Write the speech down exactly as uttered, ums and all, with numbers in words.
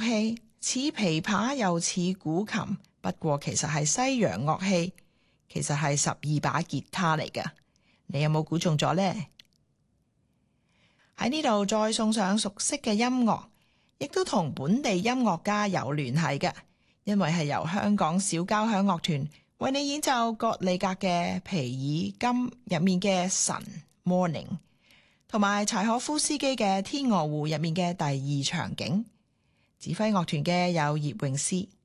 器，似琵琶又似古琴，不過其實係西洋樂器，其實係十二把吉他嚟㗎。你有冇估中咗呢？喺呢度再送上熟悉嘅音樂，亦都同本地音樂家有聯繫嘅，因為係由香港小交響樂團為你演奏葛利格嘅皮爾金入面嘅神 Morning， 同埋柴可夫斯基嘅天鵝湖入面嘅第二場景。指揮樂團嘅有葉詠詩。